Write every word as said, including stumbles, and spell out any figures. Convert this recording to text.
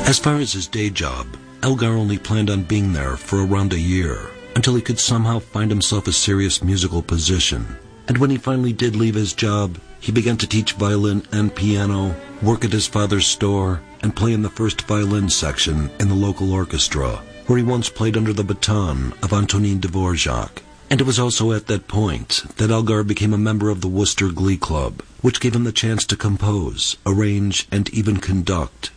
As far as his day job, Elgar only planned on being there for around a year, until he could somehow find himself a serious musical position. And when he finally did leave his job, he began to teach violin and piano, work at his father's store, and play in the first violin section in the local orchestra, where he once played under the baton of Antonin Dvorak. And it was also at that point that Elgar became a member of the Worcester Glee Club, which gave him the chance to compose, arrange, and even conduct